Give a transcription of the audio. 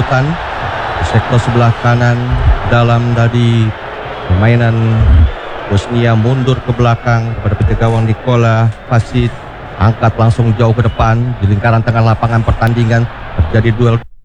dilakukan di sektor sebelah kanan dalam dari permainan Bosnia, mundur ke belakang kepada penjaga gawang Nikola Vasic, angkat langsung jauh ke depan di lingkaran tengah lapangan pertandingan. Terjadi duel